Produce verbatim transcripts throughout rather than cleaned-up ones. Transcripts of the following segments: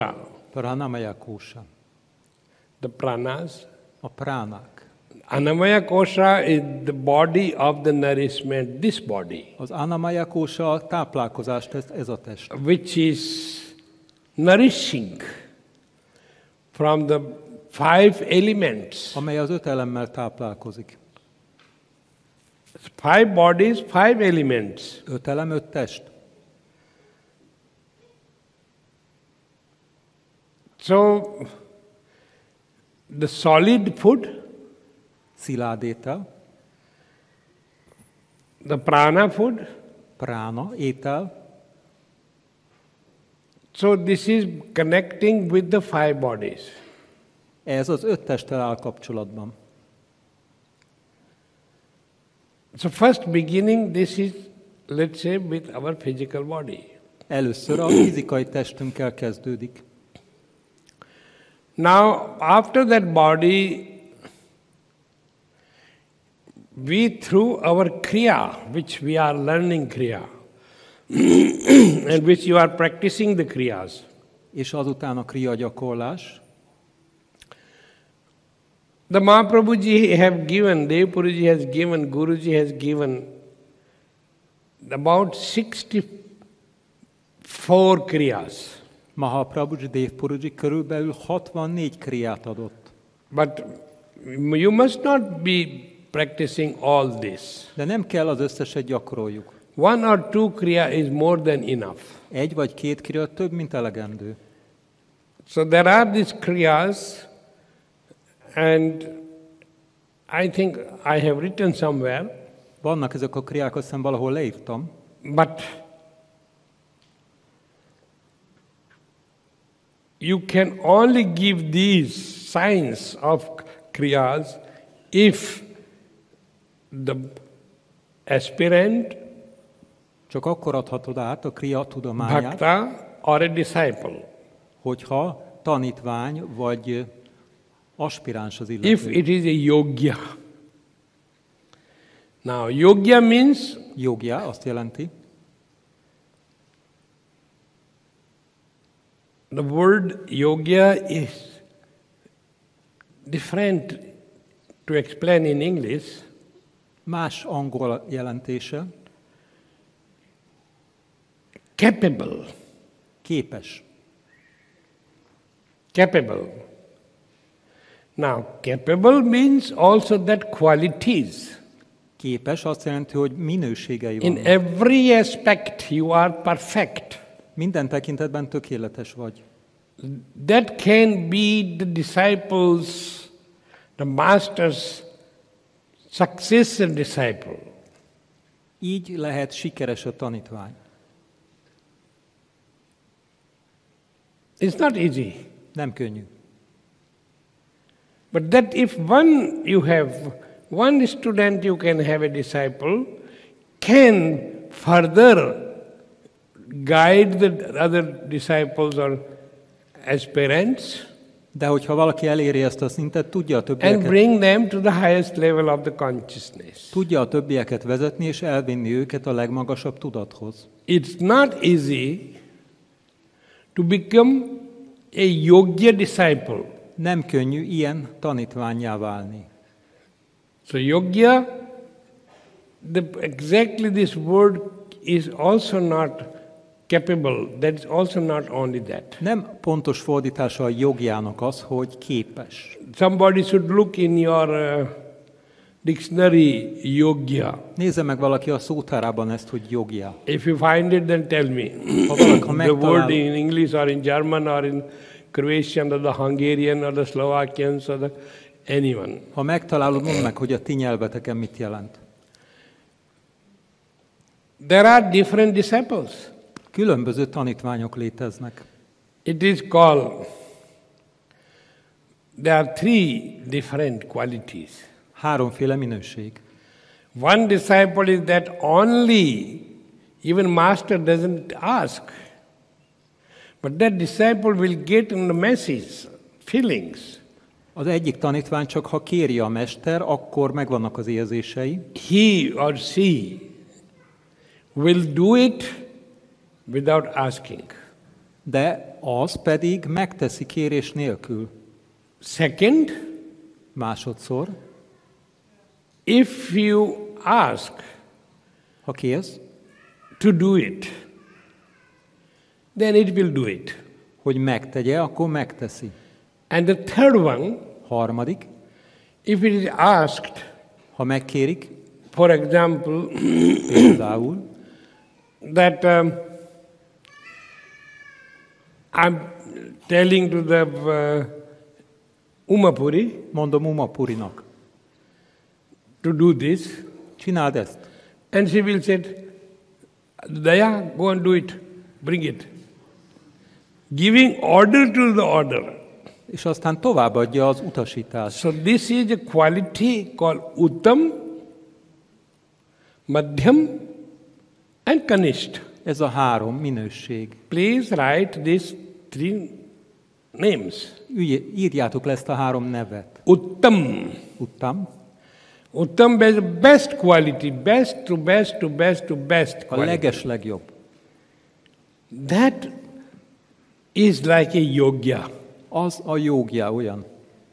Pranamaya kósa. The pranas. A pránák. Annamaya kosha is the body of the nourishment, this body. Az annamaya kósa a táplálkozást, ez, ez a test. Which is nourishing from the five elements. Amely az öt elemmel táplálkozik. Five bodies, five elements. Öt elem, öt test. So, the solid food, szilárd étel, the prana food, prána, étel. So this is connecting with the five bodies. Ez az öt testtel áll kapcsolatban. So first beginning, this is, let's say, with our physical body. Először a fizikai testünkkel kezdődik. Now, after that body, we through our kriya, which we are learning kriya, and which you are practicing the kriyas. És azután a kriya gyakorlás. The Mahaprabhuji have given, Devpuruji has given, Guruji has given about sixty-four kriyas. Mahaprabhuji, Devpuruji körülbelül hatvannégy kriyát adott. But you must not be practicing all this. De nem kell az összeset gyakoroljuk. One or two kriya is more than enough. Egy vagy két kriya több, mint elegendő. So there are these kriyas, and I think I have written somewhere. Vannak ezek a kriák, azt hiszem valahol leírtam. But you can only give these signs of kriyas if the aspirant, csak akkor adhatod át a kriya tudományát, bhakta or a disciple, hogyha tanítvány vagy aspiráns az illető. if it is a yogya. Now, yogya means Yogya azt jelenti, the word yogya is different to explain in English. más angol jelentése, Capable. képes. Capable. Now, capable means also that qualities. Képes azt jelenti, hogy minőségei In vannak. every aspect you are perfect. Minden tekintetben tökéletes vagy. That can be the disciples, the master's successor disciple. Így lehet sikeres a tanítvány. It's not easy. Nem könnyű. But that if one you have, one student you can have a disciple, can further guide the other disciples or aspirants, De hogyha valaki eléri ezt a szintet, tudja a and többieket, bring them to the highest level of the consciousness. tudja a többieket vezetni és elvinni őket a legmagasabb tudathoz. It's not easy to become a yogya disciple. Nem könnyű ilyen tanítvánnyá válni. So yogya, the, exactly this word is also not capable. That is also not only that. Nem pontos fordítása a jogjának az, hogy képes. Somebody should look in your uh, dictionary yogya. Nézze meg valaki a szótárában ezt, hogy jogja. If you find it, then tell me. Ha valaki The megtalál, word in English or in German or in Croatian or the Hungarian or the Slovakians or the anyone. ha megtalálod, mondd meg, hogy a ti nyelveteken mit jelent. There are different disciples. Különböző tanítványok léteznek. It is called, there are three different qualities. Háromféle minőség. One disciple is that only, even master doesn't ask, but that disciple will get in the message, feelings. Az egyik tanítvány csak ha kéri a mester, akkor megvannak az érzései. He or she will do it without asking. De az pedig megteszi kérés nélkül. Second, Másodszor, if you ask ha kérsz, to do it, then it will do it. hogy megtegye, akkor megteszi. And the third one, Harmadik, if it is asked, ha megkérik, for example, például, that um, I'm telling to the uh, Umapuri mondom Umapurinak, to do this, csináld ezt. and she will say, Daya, go and do it, bring it. Giving order to the order. És aztán továbbadja az utasítást. So this is a quality called Uttam, Madhyam and Kanisht. Ez a három minőség. Please write these three names. Ügy, írjátok le ezt a három nevet. Uttam. Uttam, Uttam is best quality, best to best to best to best a quality. leges legjobb. That is like a yogya. Az a jógja olyan.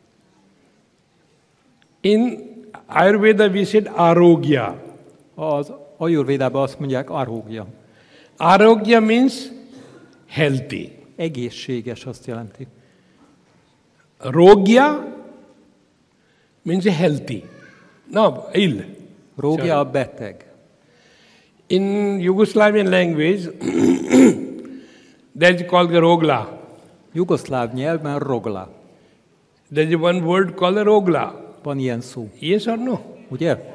In Ayurveda we said arogya. Az Ajurvédában azt mondják arógja. Arogya means healthy. Egészséges azt jelenti. Rogya means healthy. No, ill. Rógja a beteg. In Yugoslavian language, that's called the rogla. Jugoszláv nyelvben rogla. There's one word called the rogla. Van ilyen szó. Yes or no? Ugye?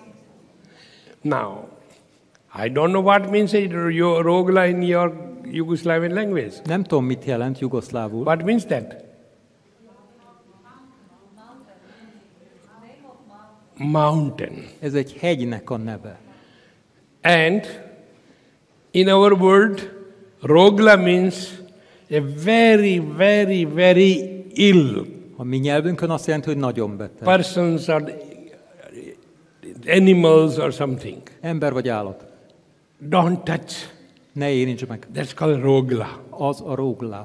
Now, I don't know what means a ro- rogla in your Yugoslavian language. Nem tudom, mit jelent jugoszlávul. What means that? Mountain. Ez egy hegynek a neve. And in our world, rogla means a very, very, very ill A mi nyelvünkön azt jelenti, hogy nagyon beteg. persons or animals or something. Ember vagy állat. Don't touch. Ne érints meg. That's called rogla. Az a rógla.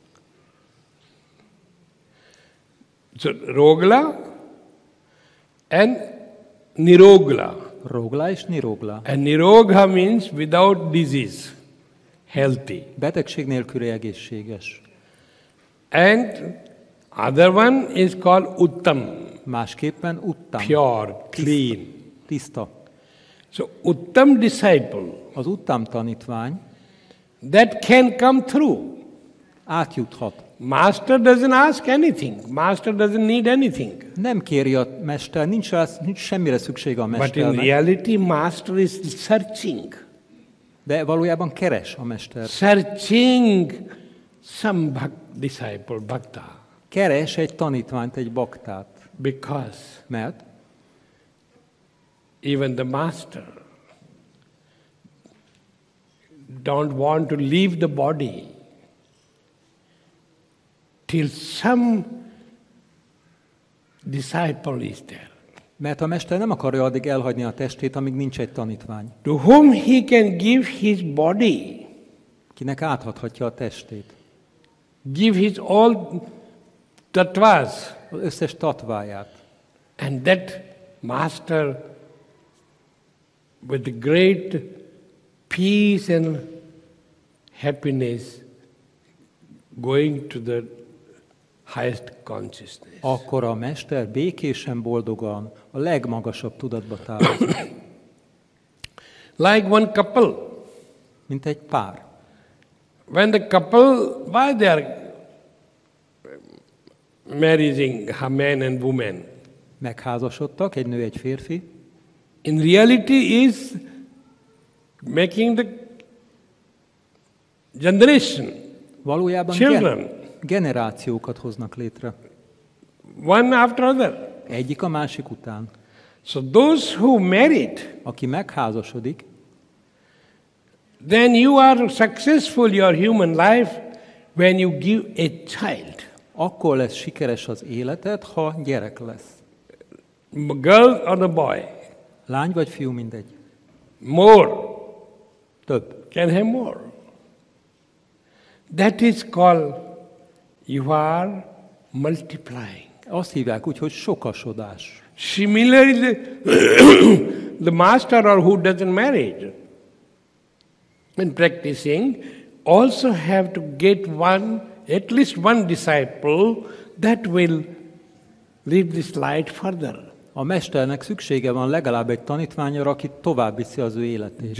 So rogla and nirogla. Rógla és nirogla. And nirogha means without disease, healthy. Betegség nélküli egészséges. And other one is called uttam, Másképpen uttam. pure, clean. Tiszta. So uttam disciple, Az uttam tanítvány that can come through. átjuthat. Master doesn't ask anything. Master doesn't need anything. Nem kéri a mester, nincs, rá, nincs semmire szüksége a But in mesternek, reality, master is searching. de valójában keres a mester. Searching some bhak- disciple, bhakta. Keres egy tanítványt, egy baktát. Because Mert even the master don't want to leave the body till some disciple is there, Mert a mester nem akarja addig elhagyni a testét, amíg nincs egy tanítvány, to whom he can give his body, kinek átadhatja a testét. give his all tattvas, Az összes tatváját. and that master with great peace and happiness going to the highest consciousness. Akkor a mester békésen, boldogan a legmagasabb tudatba távozik, Like one couple, mint egy pár. when the couple, why they are marrying a man and woman? Megházasodtak, egy nő, egy férfi, In reality is making the generation, valójában children, gen- generációkat hoznak létre. one after other. Egyik a másik után. So those who married, Aki megházasodik, then you are successful your human life when you give a child. akkor lesz sikeres az életed, ha gyerek lesz. Girl or the boy, Lány vagy fiú, mindegy. more, Több. can have more. That is called you are multiplying. Azt hívják úgy, hogy sokasodás. Similarly, the, the master or who does not marriage, when practicing, also have to get one, at least one disciple that will lead this light further. A mesternek szüksége van legalább egy tanítványra, aki tovább viszi az ő életét.